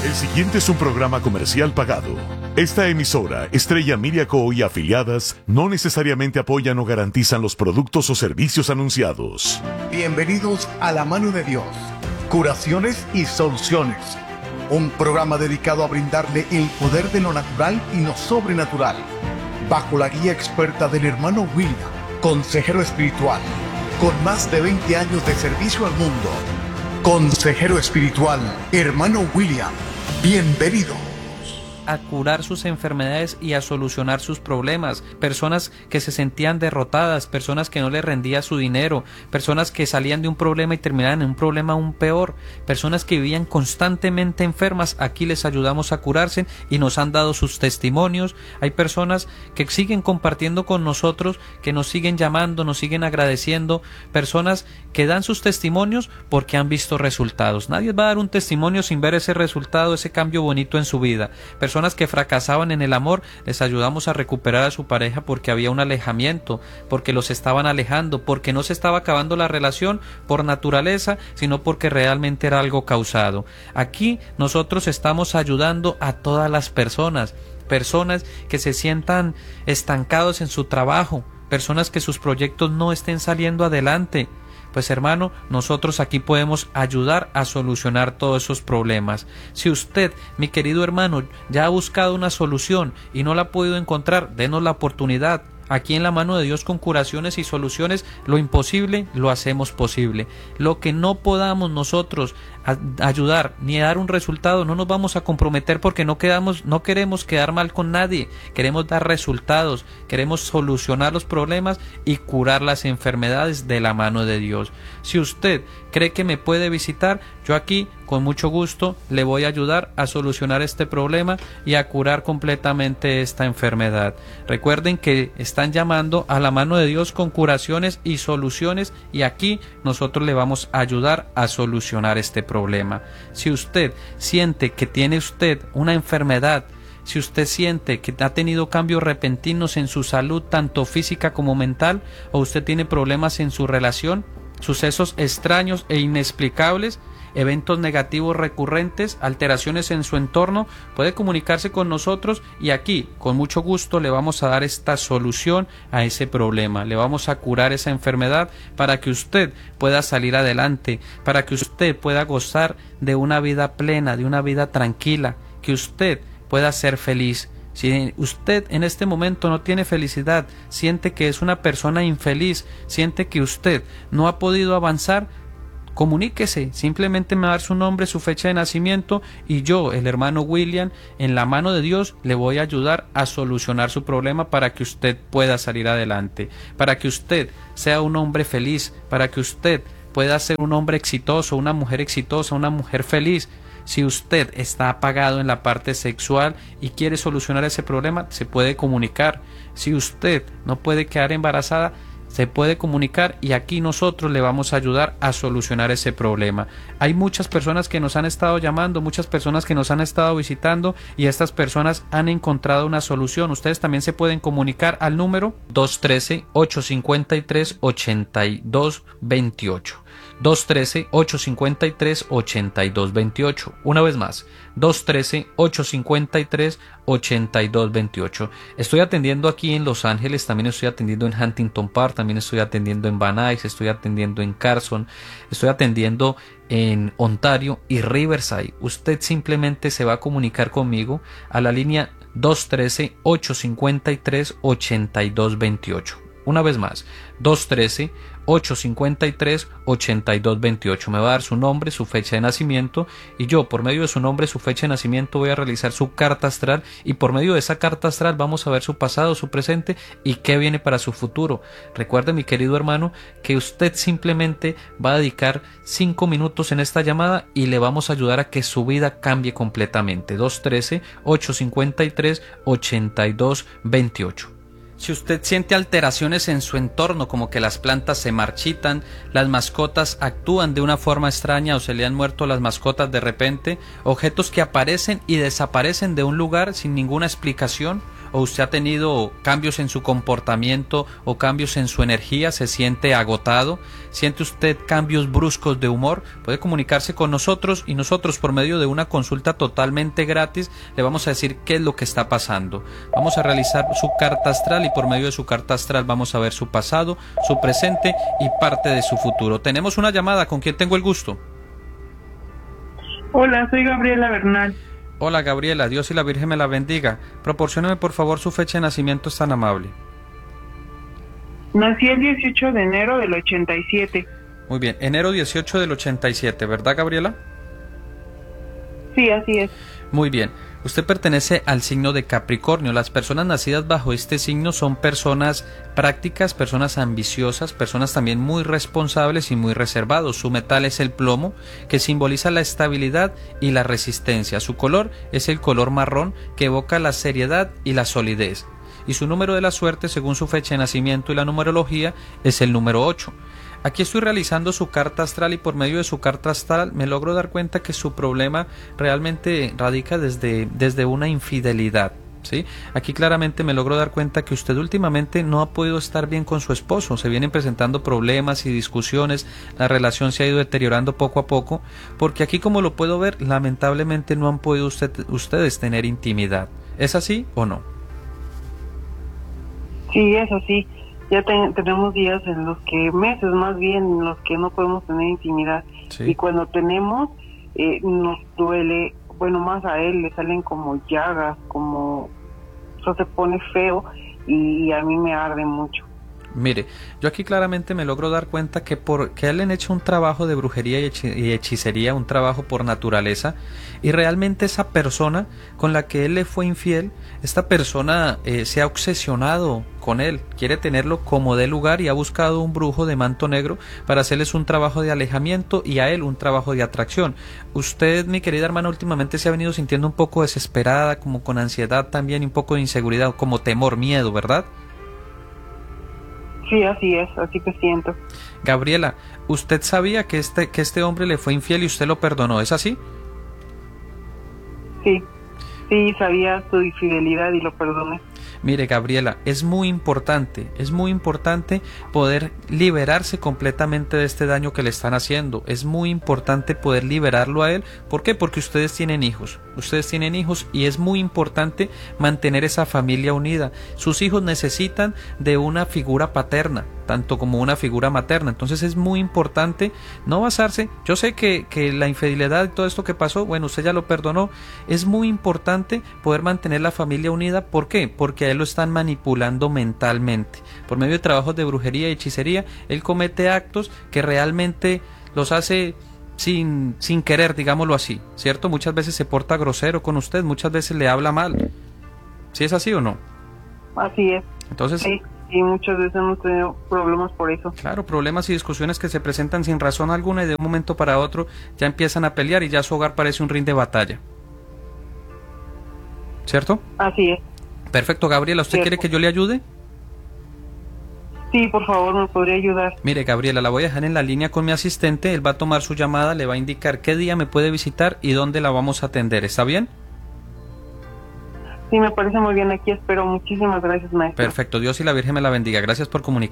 El siguiente es un programa comercial pagado. Esta emisora, Estrella Media Co. y afiliadas, no necesariamente apoyan o garantizan los productos o servicios anunciados. Bienvenidos a La Mano de Dios, Curaciones y Soluciones. Un programa dedicado a brindarle el poder de lo natural y lo sobrenatural. Bajo la guía experta del hermano William, consejero espiritual, con más de 20 años de servicio al mundo. Consejero espiritual, hermano William. Bienvenido. A curar sus enfermedades y a solucionar sus problemas. Personas que se sentían derrotadas, personas que no les rendía su dinero, personas que salían de un problema y terminaban en un problema aún peor, personas que vivían constantemente enfermas. Aquí les ayudamos a curarse y nos han dado sus testimonios. Hay personas que siguen compartiendo con nosotros, que nos siguen llamando, nos siguen agradeciendo, personas que dan sus testimonios porque han visto resultados. Nadie va a dar un testimonio sin ver ese resultado, ese cambio bonito en su vida. Personas que fracasaban en el amor, les ayudamos a recuperar a su pareja porque había un alejamiento, porque los estaban alejando, porque no se estaba acabando la relación por naturaleza, sino porque realmente era algo causado. Aquí nosotros estamos ayudando a todas las personas que se sientan estancados en su trabajo, personas que sus proyectos no estén saliendo adelante. Pues hermano, nosotros aquí podemos ayudar a solucionar todos esos problemas. Si usted, mi querido hermano, ya ha buscado una solución y no la ha podido encontrar, denos la oportunidad. Aquí en La Mano de Dios, con curaciones y soluciones, lo imposible lo hacemos posible. Lo que no podamos nosotros ayudar ni a dar un resultado, no nos vamos a comprometer porque no queremos quedar mal con nadie. Queremos dar resultados, queremos solucionar los problemas y curar las enfermedades de la mano de Dios. Si usted cree que me puede visitar, yo aquí con mucho gusto le voy a ayudar a solucionar este problema y a curar completamente esta enfermedad. Recuerden que están llamando a La Mano de Dios con curaciones y soluciones, y aquí nosotros le vamos a ayudar a solucionar este problema. Si usted siente que tiene usted una enfermedad, si usted siente que ha tenido cambios repentinos en su salud, tanto física como mental, o usted tiene problemas en su relación, sucesos extraños e inexplicables, eventos negativos recurrentes, alteraciones en su entorno, puede comunicarse con nosotros y aquí con mucho gusto le vamos a dar esta solución a ese problema. Le vamos a curar esa enfermedad para que usted pueda salir adelante, para que usted pueda gozar de una vida plena, de una vida tranquila, que usted pueda ser feliz. Si usted en este momento no tiene felicidad, siente que es una persona infeliz, siente que usted no ha podido avanzar, comuníquese, simplemente me va a dar su nombre, su fecha de nacimiento y yo, el hermano William, en La Mano de Dios, le voy a ayudar a solucionar su problema para que usted pueda salir adelante, para que usted sea un hombre feliz, para que usted pueda ser un hombre exitoso, una mujer exitosa, una mujer feliz. Si usted está apagado en la parte sexual y quiere solucionar ese problema, se puede comunicar. Si usted no puede quedar embarazada, se puede comunicar y aquí nosotros le vamos a ayudar a solucionar ese problema. Hay muchas personas que nos han estado llamando, muchas personas que nos han estado visitando y estas personas han encontrado una solución. Ustedes también se pueden comunicar al número 213-853-8228. 213-853-8228. Una vez más, 213-853-8228. Estoy atendiendo aquí en Los Ángeles, también estoy atendiendo en Huntington Park, también estoy atendiendo en Van Nuys, estoy atendiendo en Carson, estoy atendiendo en Ontario y Riverside. Usted simplemente se va a comunicar conmigo a la línea 213-853-8228. Una vez más, 213-853-8228. Me va a dar su nombre, su fecha de nacimiento y yo, por medio de su nombre, su fecha de nacimiento, voy a realizar su carta astral y por medio de esa carta astral vamos a ver su pasado, su presente y qué viene para su futuro. Recuerde, mi querido hermano, que usted simplemente va a dedicar 5 minutos en esta llamada y le vamos a ayudar a que su vida cambie completamente. 213-853-8228. Si usted siente alteraciones en su entorno, como que las plantas se marchitan, las mascotas actúan de una forma extraña o se le han muerto las mascotas de repente, objetos que aparecen y desaparecen de un lugar sin ninguna explicación, o usted ha tenido cambios en su comportamiento o cambios en su energía, se siente agotado, siente usted cambios bruscos de humor, puede comunicarse con nosotros y nosotros por medio de una consulta totalmente gratis le vamos a decir qué es lo que está pasando. Vamos a realizar su carta astral y por medio de su carta astral vamos a ver su pasado, su presente y parte de su futuro. Tenemos una llamada, ¿con quién tengo el gusto? Hola, soy Gabriela Bernal. Hola Gabriela, Dios y la Virgen me la bendiga. Proporcióneme por favor su fecha de nacimiento, es tan amable. Nací el 18 de enero del 87. Muy bien, enero 18 del 87, ¿verdad Gabriela? Sí, así es. Muy bien, usted pertenece al signo de Capricornio. Las personas nacidas bajo este signo son personas prácticas, personas ambiciosas, personas también muy responsables y muy reservados. Su metal es el plomo, que simboliza la estabilidad y la resistencia. Su color es el color marrón, que evoca la seriedad y la solidez. Y su número de la suerte, según su fecha de nacimiento y la numerología, es el número 8. Aquí estoy realizando su carta astral y por medio de su carta astral me logro dar cuenta que su problema realmente radica desde una infidelidad, ¿sí? Aquí claramente me logro dar cuenta que usted últimamente no ha podido estar bien con su esposo, se vienen presentando problemas y discusiones, la relación se ha ido deteriorando poco a poco, porque aquí como lo puedo ver, lamentablemente no han podido ustedes tener intimidad. ¿Es así o no? Sí, eso sí. Ya tenemos días en los que, meses más bien, en los que no podemos tener intimidad. Sí. Y cuando tenemos, nos duele, bueno, más a él le salen como llagas, como eso se pone feo y a mí me arde mucho. Mire, yo aquí claramente me logro dar cuenta que porque a él le han hecho un trabajo de brujería y hechicería, un trabajo por naturaleza, y realmente esa persona con la que él le fue infiel, esta persona se ha obsesionado con él, quiere tenerlo como de lugar y ha buscado un brujo de manto negro para hacerles un trabajo de alejamiento y a él un trabajo de atracción. Usted, mi querida hermana, últimamente se ha venido sintiendo un poco desesperada, como con ansiedad también, un poco de inseguridad, como temor, miedo, ¿verdad? Sí, así es, así que siento. Gabriela, ¿usted sabía que este hombre le fue infiel y usted lo perdonó? ¿Es así? Sí, sabía su infidelidad y lo perdoné. Mire, Gabriela, es muy importante poder liberarse completamente de este daño que le están haciendo. Es muy importante poder liberarlo a él. ¿Por qué? Porque ustedes tienen hijos y es muy importante mantener esa familia unida. Sus hijos necesitan de una figura paterna, tanto como una figura materna. Entonces es muy importante no basarse. Yo sé que la infidelidad y todo esto que pasó, bueno, usted ya lo perdonó. Es muy importante poder mantener la familia unida. ¿Por qué? Porque a él lo están manipulando mentalmente. Por medio de trabajos de brujería y hechicería, él comete actos que realmente los hace sin querer, digámoslo así, ¿cierto? Muchas veces se porta grosero con usted, muchas veces le habla mal. ¿Sí es así o no? Así es. Entonces, sí, y muchas veces hemos tenido problemas por eso. Claro, problemas y discusiones que se presentan sin razón alguna y de un momento para otro ya empiezan a pelear y ya su hogar parece un ring de batalla. ¿Cierto? Así es. Perfecto, Gabriela, ¿usted quiere que yo le ayude? Sí, por favor, me podría ayudar. Mire, Gabriela, la voy a dejar en la línea con mi asistente, él va a tomar su llamada, le va a indicar qué día me puede visitar y dónde la vamos a atender, ¿está bien? Sí, me parece muy bien, aquí espero. Muchísimas gracias, maestro. Perfecto, Dios y la Virgen me la bendiga, gracias por comunicarse.